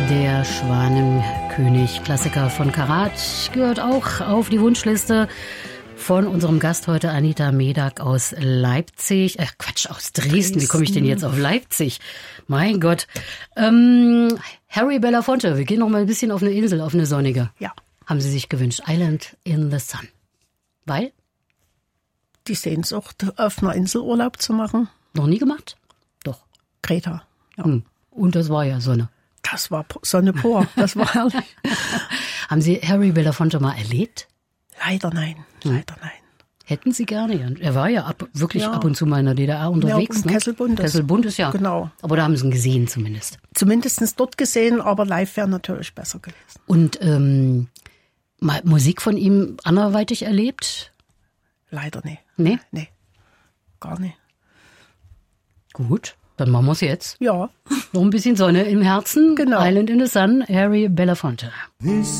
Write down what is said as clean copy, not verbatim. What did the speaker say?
Der Schwanenkönig, Klassiker von Karat, gehört auch auf die Wunschliste von unserem Gast heute, Anita Medak aus Leipzig. Aus Dresden. Wie komme ich denn jetzt auf Leipzig? Mein Gott. Harry Belafonte, wir gehen noch mal ein bisschen auf eine Insel, auf eine sonnige. Ja. Haben Sie sich gewünscht. Island in the Sun. Weil? Die Sehnsucht, auf einer Insel Urlaub zu machen. Noch nie gemacht? Doch. Kreta. Ja. Und das war ja Sonne. Das war Sonne pur. Das war herrlich. Haben Sie Harry Belafonte mal erlebt? Leider nein. Leider nein. Hätten Sie gerne. Er war ja wirklich ab und zu mal in der DDR unterwegs. Ja, ne? Kesselbundes. Kesselbundes, ja. Genau. Aber da haben Sie ihn gesehen zumindest. Zumindest dort gesehen, aber live wäre natürlich besser gewesen. Und mal Musik von ihm anderweitig erlebt? Leider nicht. Nee? Nee, gar nicht. Gut, dann machen wir es jetzt. Ja. Noch ein bisschen Sonne im Herzen. Genau. Island in the Sun, Harry Belafonte.